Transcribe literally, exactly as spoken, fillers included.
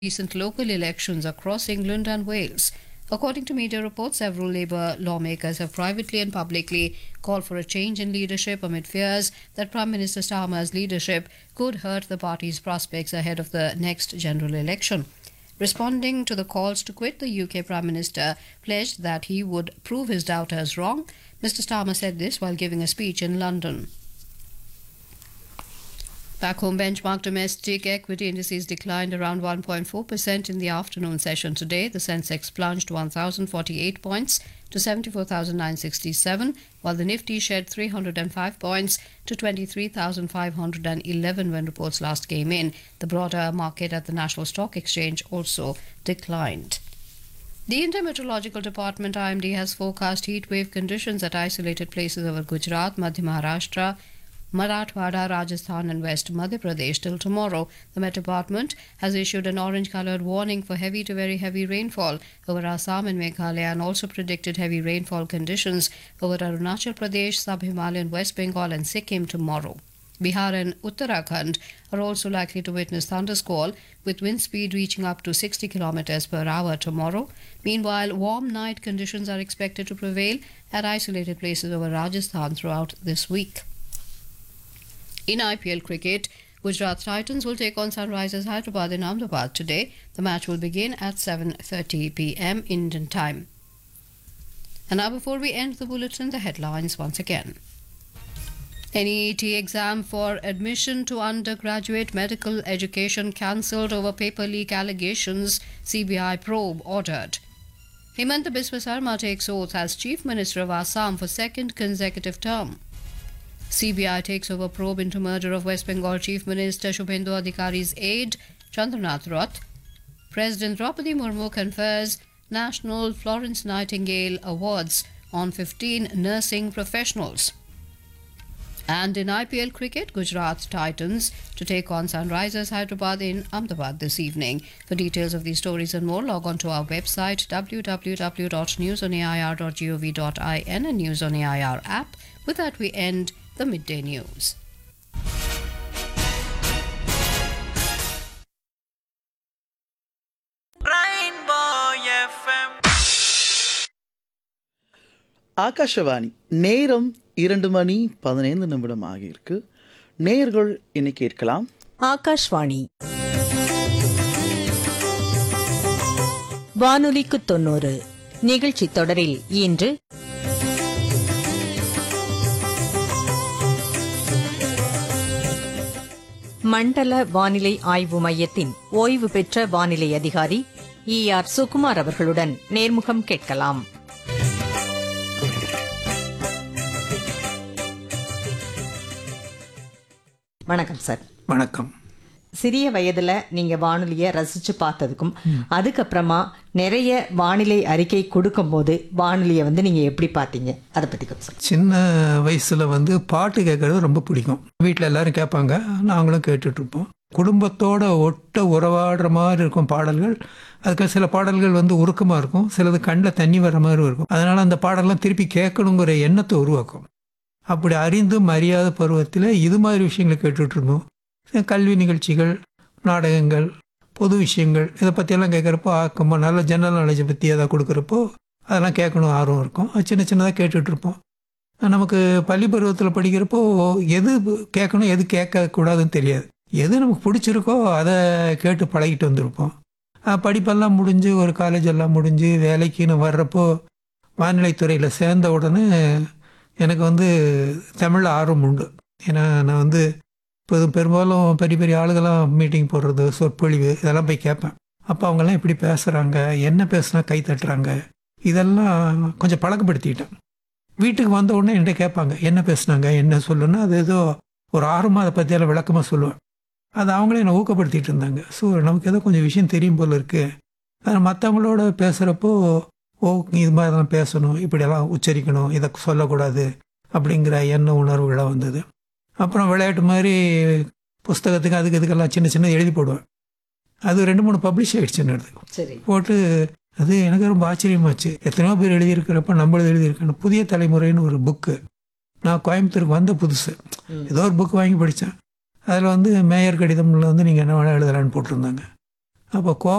recent local elections across England and Wales. According to media reports, several Labour lawmakers have privately and publicly called for a change in leadership amid fears that Prime Minister Starmer's leadership could hurt the party's prospects ahead of the next general election. Responding to the calls to quit, the U K Prime Minister pledged that he would prove his doubters wrong. Mister Starmer said this while giving a speech in London. Back home, benchmark domestic equity indices declined around one point four percent in the afternoon session today. The Sensex plunged one thousand forty-eight points to seventy-four thousand nine hundred sixty-seven, while the Nifty shed three hundred five points to twenty-three thousand five hundred eleven when reports last came in. The broader market at the National Stock Exchange also declined. The Indian Meteorological Department I M D has forecast heatwave conditions at isolated places over Gujarat, Madhya Maharashtra, Marathwada, Rajasthan and West Madhya Pradesh till tomorrow. The Met Department has issued an orange-coloured warning for heavy to very heavy rainfall over Assam and Meghalaya and also predicted heavy rainfall conditions over Arunachal Pradesh, Sub-Himalayan, West Bengal and Sikkim tomorrow. Bihar and Uttarakhand are also likely to witness thundersquall with wind speed reaching up to sixty kilometers per hour tomorrow. Meanwhile, warm night conditions are expected to prevail at isolated places over Rajasthan throughout this week. In I P L cricket, Gujarat Titans will take on Sunrisers Hyderabad in Ahmedabad today. The match will begin at seven thirty p m Indian time. And now before we end the bulletin, the headlines once again. N E E T exam for admission to undergraduate medical education cancelled over paper leak allegations, C B I probe ordered. Himanta Biswa Sarma takes oath as Chief Minister of Assam for second consecutive term. C B I takes over probe into murder of West Bengal Chief Minister Shubhendu Adhikari's aide, Chandranath Roth. President Draupadi Murmu confers National Florence Nightingale Awards on fifteen nursing professionals. And in I P L cricket, Gujarat Titans to take on Sunrisers Hyderabad in Ahmedabad this evening. For details of these stories and more, log on to our website w w w dot news on a i r dot gov dot in and News on A I R app. With that, we end the midday news. Akashvani நேரம் இரண்டு மணி பதினைந்து நிமிடம் ஆகியிருக்கு. நேயர்கள் இன்னைக்கு கேட்கலாம் ஆகாஷ்வாணி வானொலிக்கு தொண்ணூறு நிகழ்ச்சி தொடரில் இன்று மண்டல வானிலை ஆய்வு மையத்தின் ஓய்வு பெற்ற வானிலை அதிகாரி இ ஆர் சுகுமார் அவர்களுடன் நேர்முகம் கேட்கலாம். வணக்கம் சார். வணக்கம். சிறிய வயதுல நீங்க வானொலியை ரசிச்சு பார்த்ததுக்கும் அதுக்கப்புறமா நிறைய வானிலை அறிக்கை கொடுக்கும் போது வானொலியை வந்து நீங்க எப்படி பார்த்தீங்க, அதை பத்தி கொஞ்சம். சின்ன வயசுல வந்து பாட்டு கேட்கறது ரொம்ப பிடிக்கும். வீட்டில் எல்லாரும் கேட்பாங்க, நாங்களும் கேட்டுட்டு இருப்போம். குடும்பத்தோட ஒட்ட உறவாடுற மாதிரி இருக்கும் பாடல்கள். அதுக்கு சில பாடல்கள் வந்து உருக்கமாக இருக்கும், சிலது கண்ணில் தண்ணி வர மாதிரி இருக்கும். அதனால் அந்த பாடல்லாம் திருப்பி கேட்கணுங்கிற எண்ணத்தை உருவாக்கும். அப்படி அறிந்தும் அறியாத பருவத்தில் இது மாதிரி விஷயங்களை கேட்டுட்டு இருந்தோம். கல்வி நிகழ்ச்சிகள், நாடகங்கள், பொது விஷயங்கள் இதை பற்றியெல்லாம் கேட்குறப்போ ஆக்கமாக நல்ல ஜெனரல் நாலேஜை பற்றி எதாவது கொடுக்குறப்போ அதெல்லாம் கேட்கணும் ஆர்வம் இருக்கும். அது சின்ன சின்னதாக கேட்டுட்ருப்போம். நமக்கு பள்ளி பருவத்தில் படிக்கிறப்போ எது கேட்கணும் எது கேட்கக்கூடாதுன்னு தெரியாது. எது நமக்கு பிடிச்சிருக்கோ அதை கேட்டு பழகிட்டு வந்திருப்போம். படிப்பெல்லாம் முடிஞ்சு ஒரு காலேஜ் எல்லாம் முடிஞ்சு வேலைக்குன்னு வர்றப்போ வானிலைத்துறையில் சேர்ந்த உடனே எனக்கு வந்து தமிழில் ஆர்வம் உண்டு. ஏன்னா நான் வந்து இப்போ பெரும்பாலும் பெரிய பெரிய ஆளுகளாம் மீட்டிங் போடுறது, சொற்பொழிவு இதெல்லாம் போய் கேட்பேன். அப்போ அவங்கெல்லாம் எப்படி பேசுகிறாங்க, என்ன பேசுனா கை தட்டுறாங்க, இதெல்லாம் கொஞ்சம் பழக்கப்படுத்திக்கிட்டேன். வீட்டுக்கு வந்த உடனே என்கிட்ட கேட்பாங்க என்ன பேசுனாங்க என்ன சொல்லுன்னா, அது ஏதோ ஒரு ஆர்வமாக அதை பற்றியெல்லாம் விளக்கமாக சொல்லுவேன். அது அவங்களே என்னை ஊக்கப்படுத்திட்டு இருந்தாங்க. ஸோ நமக்கு ஏதோ கொஞ்சம் விஷயம் தெரியும் போல் இருக்குது. ஆனால் மற்றவங்களோட பேசுகிறப்போ ஓ இது மாதிரி தான் பேசணும், இப்படியெல்லாம் உச்சரிக்கணும், இதை சொல்லக்கூடாது அப்படிங்கிற எண்ண உணர்வுகளாக வந்தது. அப்புறம் விளையாட்டு மாதிரி புஸ்தகத்துக்கு அதுக்கு இதுக்கெல்லாம் சின்ன சின்ன எழுதி போடுவேன். அது ரெண்டு மூணு பப்ளிஷ் ஆகிடுச்சுன்னு எடுத்து போட்டு அது எனக்கு ரொம்ப ஆச்சரியமாச்சு. எத்தனையோ பேர் எழுதியிருக்கிறப்ப நம்மளது எழுதியிருக்கேன். புதிய தலைமுறைன்னு ஒரு புக்கு, நான் கோயம்புத்தூருக்கு வந்த புதுசு ஏதோ ஒரு புக்கு வாங்கி படித்தேன். அதில் வந்து மேயர் கடிதமில் வந்து நீங்கள் என்ன வேணால் எழுதலான்னு போட்டிருந்தாங்க. அப்போ கோ